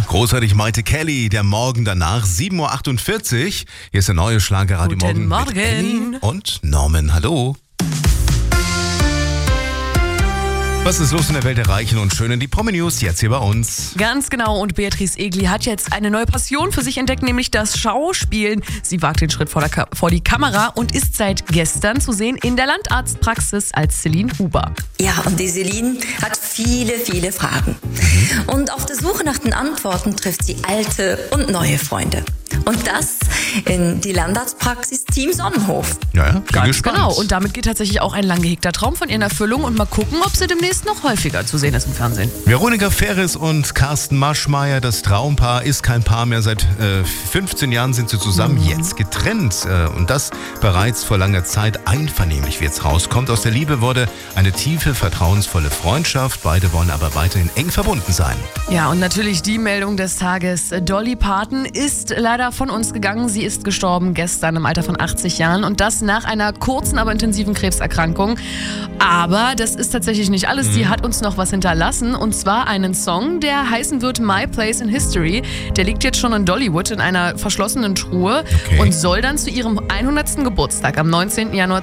Großartig Maite Kelly, der Morgen danach, 7.48 Uhr. Hier ist der neue Schlagerradio Guten Morgen mit Annie und Norman. Hallo. Was ist los in der Welt der Reichen und Schönen? Die Promi-News jetzt hier bei uns. Ganz genau, und Beatrice Egli hat jetzt eine neue Passion für sich entdeckt, nämlich das Schauspielen. Sie wagt den Schritt vor die Kamera und ist seit gestern zu sehen in der Landarztpraxis als Celine Huber. Ja, und die Celine hat viele, viele Fragen. Und auf der Suche nach den Antworten trifft sie alte und neue Freunde. Und das in die Landarztpraxis Team Sonnenhof. Ja, bin Ganz gespannt. genau. Und damit geht tatsächlich auch ein lang gehegter Traum von ihr in Erfüllung. Und mal gucken, ob sie demnächst noch häufiger zu sehen ist im Fernsehen. Veronika Ferres und Carsten Maschmeyer, das Traumpaar, ist kein Paar mehr. Seit 15 Jahren sind sie zusammen, jetzt getrennt. Und das bereits vor langer Zeit einvernehmlich, wie jetzt rauskommt. Aus der Liebe wurde eine tiefe, vertrauensvolle Freundschaft. Beide wollen aber weiterhin eng verbunden sein. Ja, und natürlich die Meldung des Tages. Dolly Parton ist leider von uns gegangen. Sie ist gestorben gestern im Alter von 80 Jahren und das nach einer kurzen, aber intensiven Krebserkrankung. Aber das ist tatsächlich nicht alles. Sie hat uns noch was hinterlassen und zwar einen Song, der heißen wird My Place in History. Der liegt jetzt schon in Dollywood in einer verschlossenen Truhe und soll dann zu ihrem 100. Geburtstag am 19. Januar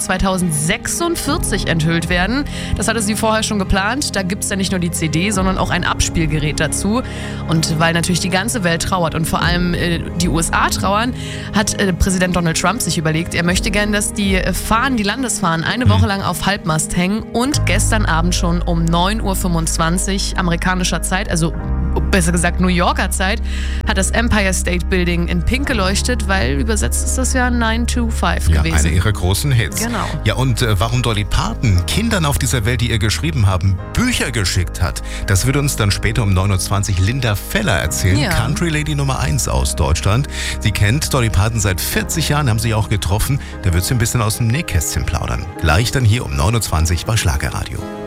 2046 enthüllt werden. Das hatte sie vorher schon geplant. Da gibt es ja nicht nur die CD, sondern auch ein Abspielgerät dazu. Und weil natürlich die ganze Welt trauert und vor allem die USA trauern, hat Präsident Donald Trump sich überlegt, er möchte gern, dass die Fahnen, die Landesfahnen, eine Woche lang auf Halbmast hängen und gestern Abend schon um 9.25 Uhr amerikanischer Zeit, also besser gesagt New Yorker Zeit, hat das Empire State Building in pink geleuchtet, weil übersetzt ist das ja 925 Ja, gewesen. einer ihrer großen Hits. Genau. Ja, und warum Dolly Parton Kindern auf dieser Welt, die ihr geschrieben haben, Bücher geschickt hat, das wird uns dann später um 9.20 Uhr Linda Feller erzählen. Ja. Country Lady Nummer 1 aus Deutschland. Sie kennt Dolly Parton seit 40 Jahren, haben sie auch getroffen. Da wird sie ein bisschen aus dem Nähkästchen plaudern. Gleich dann hier um 9.20 Uhr bei Schlagerradio.